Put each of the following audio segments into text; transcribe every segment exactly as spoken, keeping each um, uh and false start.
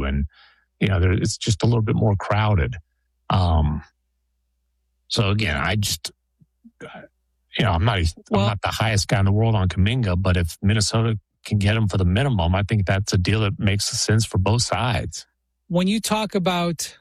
and you know, there, it's just a little bit more crowded. Um, so again, I just, you know, I'm not, well, I'm not the highest guy in the world on Kuminga, but if Minnesota can get him for the minimum, I think that's a deal that makes sense for both sides. When you talk about,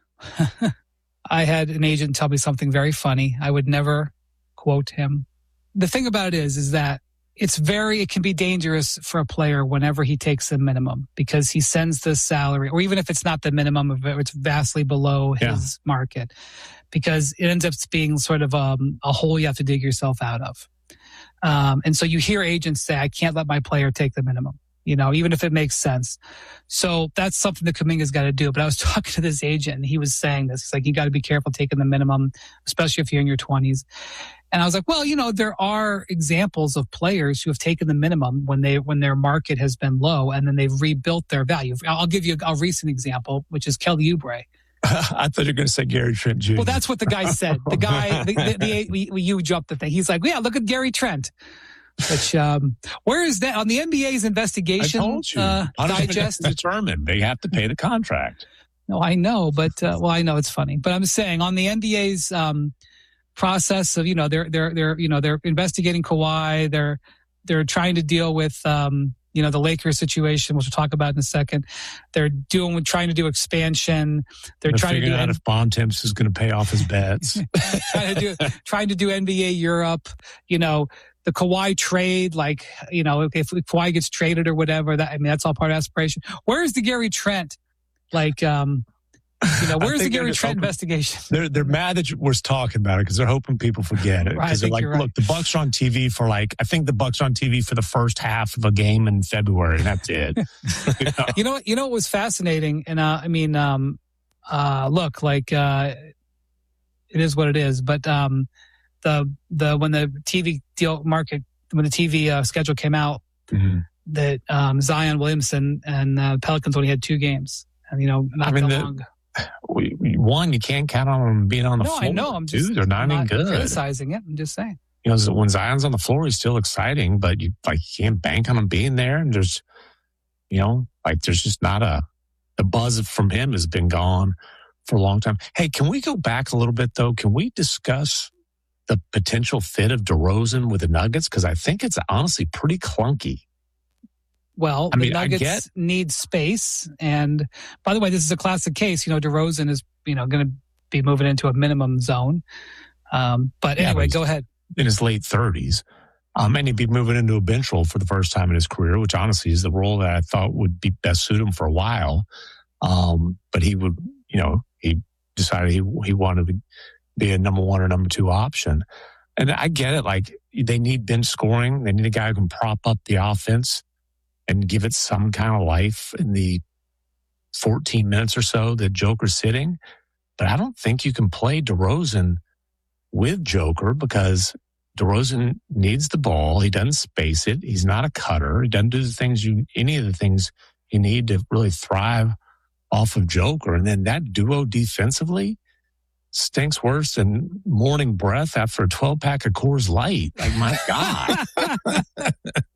I had an agent tell me something very funny. I would never quote him. The thing about it is, is that it's very, it can be dangerous for a player whenever he takes the minimum because he sends the salary, or even if it's not the minimum, if it's vastly below his yeah. market, because it ends up being sort of um, a hole you have to dig yourself out of. Um, and so you hear agents say, I can't let my player take the minimum, you know, even if it makes sense. So that's something that Kuminga's got to do. But I was talking to this agent and he was saying this, it's like, you got to be careful taking the minimum, especially if you're in your twenties. And I was like, well, you know, there are examples of players who have taken the minimum when they when their market has been low, and then they've rebuilt their value. I'll give you a, a recent example, which is Kelly Oubre. I thought you were going to say Gary Trent Junior Well, that's what the guy said. The guy, the, the, the, we, we huge up the thing. He's like, yeah, look at Gary Trent. Which, um, where is that on the N B A's investigation? I told you. Uh, digest determined. They have to pay the contract. No, I know, but uh, well, I know it's funny, but I'm saying on the N B A's um, process of, you know, they're they're they're you know they're investigating Kawhi. They're they're trying to deal with um, you know the Lakers situation, which we'll talk about in a second. They're doing trying to do expansion. They're, they're trying to do out N- if Bontemps is going to pay off his bets. trying to do trying to do N B A Europe. You know. The Kawhi trade, like, you know, if, if Kawhi gets traded or whatever, that I mean, that's all part of aspiration. Where's the Gary Trent? Like, um, you know, where's the Gary Trent hoping, investigation? They're they're mad that we're talking about it because they're hoping people forget it. Because they're like, right. look, the Bucks are on T V for like, I think the Bucks are on T V for the first half of a game in February, and that's it. you, know? you know, you know what was fascinating, and uh, I mean, um, uh, look, like, uh, it is what it is, but. Um, The the when the T V deal market when the T V uh, schedule came out, mm-hmm. that um, Zion Williamson and uh, Pelicans only had two games, and you know not I mean, that long. We, we, one, you can't count on them being on the no, floor. I know. I'm just Two, they're not, I'm even not good. Criticizing it. I'm just saying. You know, when Zion's on the floor, he's still exciting, but you like you can't bank on him being there. And there's, you know, like there's just not a the buzz from him has been gone for a long time. Hey, can we go back a little bit though? Can we discuss the potential fit of DeRozan with the Nuggets? Because I think it's honestly pretty clunky. Well, I mean, the Nuggets I get, need space. And by the way, this is a classic case. You know, DeRozan is, you know, going to be moving into a minimum zone. Um, but yeah, anyway, but go ahead. In his late thirties. Um, and he'd be moving into a bench role for the first time in his career, which honestly is the role that I thought would be best suit him for a while. Um, but he would, you know, he decided he he wanted to be a number one or number two option. And I get it. Like they need bench scoring. They need a guy who can prop up the offense and give it some kind of life in the fourteen minutes or so that Joker's sitting. But I don't think you can play DeRozan with Joker because DeRozan needs the ball. He doesn't space it. He's not a cutter. He doesn't do the things you, any of the things you need to really thrive off of Joker. And then that duo defensively stinks worse than morning breath after a twelve pack of Coors Light. Like, my God.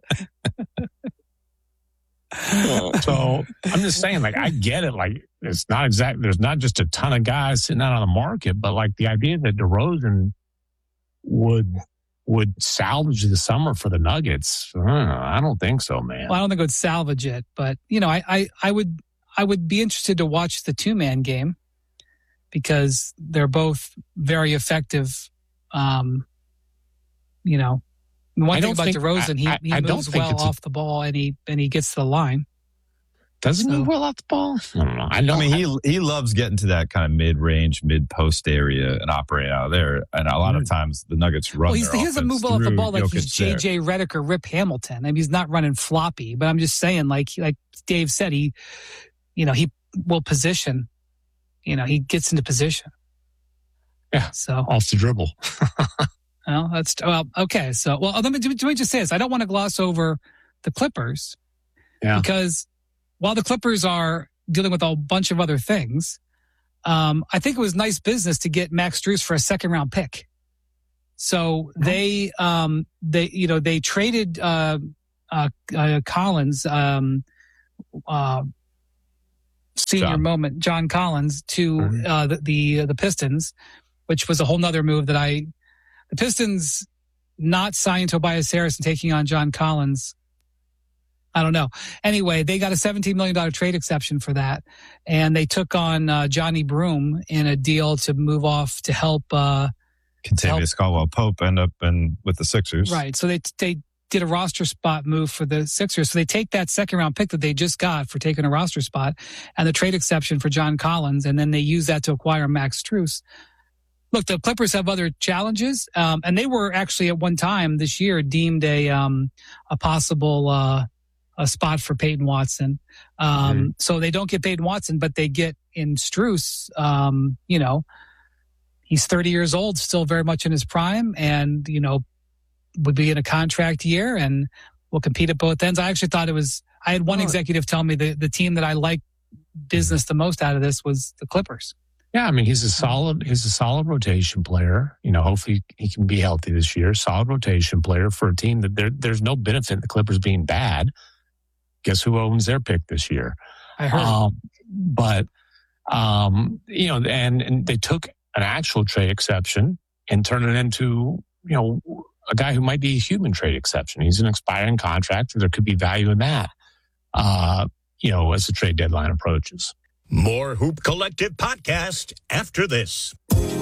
So I'm just saying, like, I get it. Like, it's not exactly, there's not just a ton of guys sitting out on the market, but like the idea that DeRozan would, would salvage the summer for the Nuggets. Uh, I don't think so, man. Well, I don't think it would salvage it, but you know, I, I, I would, I would be interested to watch the two man game because they're both very effective. Um, you know, one thing about think, DeRozan, he, I, he I moves well off a, the ball and he and he gets to the line. Does he so, move well off the ball? I don't know. I, know, I mean, he he loves getting to that kind of mid-range, mid-post area and operating out of there. And a lot of times the Nuggets run. Well, he's, their he doesn't move well off the ball like he's J J there. Redick or Rip Hamilton. I mean, he's not running floppy. But I'm just saying, like like Dave said, he, you know, he will position. You know, he gets into position. Yeah. So off the dribble. Well, that's well, okay. So, well, let me, let me just say this. I don't want to gloss over the Clippers. Yeah. Because while the Clippers are dealing with a bunch of other things, um, I think it was nice business to get Max Strus for a second round pick. So mm-hmm. they, um, they, you know, they traded uh, uh, uh, Collins, um, uh, senior John. moment, John Collins, to Mhm. uh, the, the the Pistons, which was a whole nother move that I, the Pistons not signing Tobias Harris and taking on John Collins. I don't know. Anyway, they got a seventeen million dollars trade exception for that. And they took on uh, Johnny Broom in a deal to move off to help. Uh, Contavious Caldwell Pope end up in with the Sixers. right. So they, they did a roster spot move for the Sixers. So they take that second round pick that they just got for taking a roster spot and the trade exception for John Collins. And then they use that to acquire Max Strus. Look, the Clippers have other challenges. Um, and they were actually at one time this year deemed a, um, a possible, uh, a spot for Peyton Watson. Um, Mm-hmm. so they don't get Peyton Watson, but they get in Strus, um, you know, he's thirty years old, still very much in his prime and, you know, would be in a contract year and will compete at both ends. I actually thought it was, I had one Oh. executive tell me the, the team that I liked business the most out of this was the Clippers. Yeah, I mean he's a solid he's a solid rotation player. You know, hopefully he can be healthy this year. Solid rotation player for a team that there, there's no benefit in the Clippers being bad. Guess who owns their pick this year? I heard. Um, but um, you know, and and they took an actual trade exception and turned it into, you know, a guy who might be a human trade exception. He's an expiring contract. There could be value in that, uh, you know, as the trade deadline approaches. More Hoop Collective podcast after this.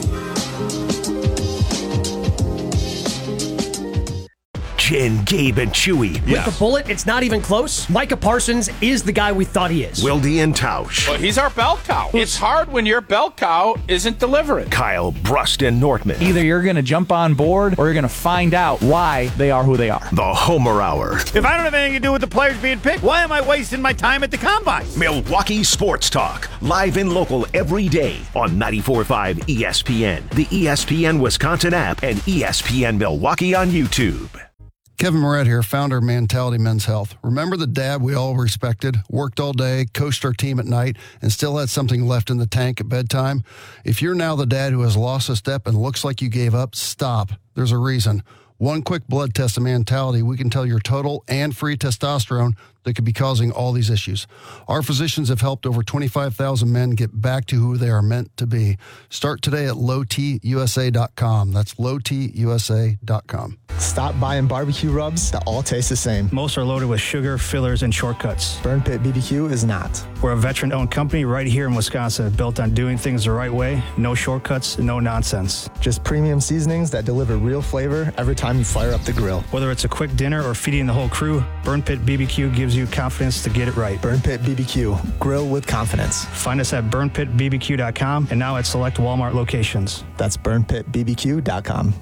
Jen, Gabe, and Chewy. With the bullet, it's not even close. Micah Parsons is the guy we thought he is. Wildy and Tausch. Well, he's our bell cow. It's hard when your bell cow isn't delivering. Kyle, Brust, and Nortman. Either you're going to jump on board or you're going to find out why they are who they are. The Homer Hour. If I don't have anything to do with the players being picked, why am I wasting my time at the combine? Milwaukee Sports Talk. Live and local every day on ninety-four point five E S P N, the E S P N Wisconsin app, and E S P N Milwaukee on YouTube. Kevin Moret here, founder of Mentality Men's Health. Remember the dad we all respected, worked all day, coached our team at night, and still had something left in the tank at bedtime? If you're now the dad who has lost a step and looks like you gave up, stop. There's a reason. One quick blood test of Mentality, we can tell your total and free testosterone that could be causing all these issues. Our physicians have helped over twenty-five thousand men get back to who they are meant to be. Start today at low t u s a dot com. That's low t u s a dot com. Stop buying barbecue rubs that all taste the same. Most are loaded with sugar, fillers, and shortcuts. Burn Pit B B Q is not. We're a veteran-owned company right here in Wisconsin, built on doing things the right way, no shortcuts, no nonsense. Just premium seasonings that deliver real flavor every time you fire up the grill. Whether it's a quick dinner or feeding the whole crew, Burn Pit B B Q gives you confidence to get it right. Burn Pit B B Q, grill with confidence. Find us at burn pit b b q dot com and now at select Walmart locations. That's burn pit b b q dot com.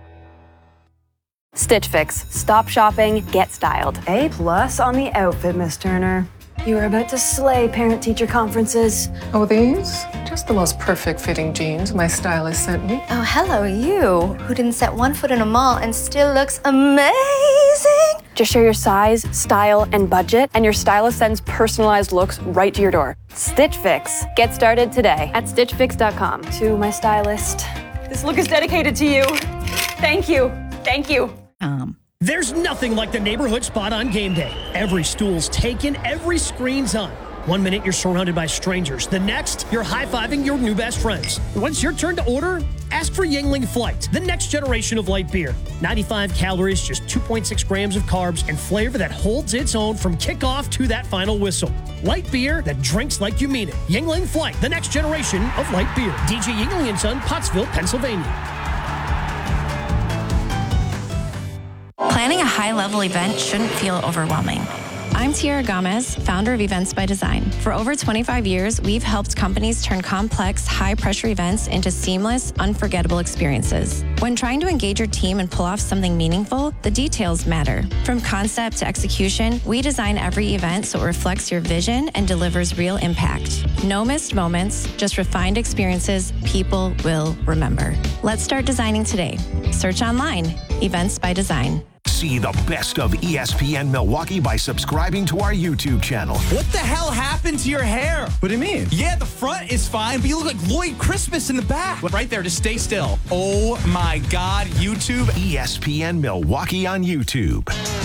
Stitch Fix. Stop shopping, get styled. A plus on the outfit, Miss Turner. You are about to slay parent-teacher conferences. Oh, these? Just the most perfect fitting jeans my stylist sent me. Oh, hello, you, who didn't set one foot in a mall and still looks amazing. Just share your size, style, and budget, and your stylist sends personalized looks right to your door. Stitch Fix. Get started today at stitch fix dot com. To my stylist, this look is dedicated to you. Thank you. Thank you. Um. There's nothing like the neighborhood spot on game day. Every stool's taken, every screen's on. One minute you're surrounded by strangers. The next, you're high-fiving your new best friends. Once your turn to order, ask for Yuengling Flight, the next generation of light beer. ninety-five calories, just two point six grams of carbs, and flavor that holds its own from kickoff to that final whistle. Light beer that drinks like you mean it. Yuengling Flight, the next generation of light beer. D J Yuengling and Son, Pottsville, Pennsylvania. Planning a high-level event shouldn't feel overwhelming. I'm Tiara Gomez, founder of Events by Design. For over twenty-five years, we've helped companies turn complex, high-pressure events into seamless, unforgettable experiences. When trying to engage your team and pull off something meaningful, the details matter. From concept to execution, we design every event so it reflects your vision and delivers real impact. No missed moments, just refined experiences people will remember. Let's start designing today. Search online, Events by Design. See the best of E S P N Milwaukee by subscribing to our YouTube channel. What the hell happened to your hair? What do you mean? Yeah, the front is fine, but you look like Lloyd Christmas in the back. Right there, just stay still. Oh my God, YouTube. E S P N Milwaukee on YouTube.